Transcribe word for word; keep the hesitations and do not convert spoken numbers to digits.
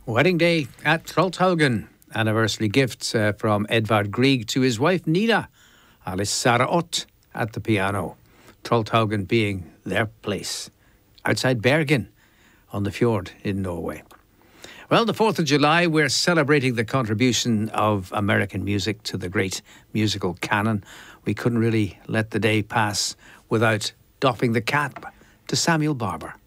Wedding day at Trolltaugen. Anniversary gifts uh, from Edvard Grieg to his wife Nina. Alice Sarah Ott at the piano. Trolltaugen being their place. Outside Bergen on the fjord in Norway. Well, the fourth of July, we're celebrating the contribution of American music to the great musical canon. We couldn't really let the day pass without doffing the cap to Samuel Barber.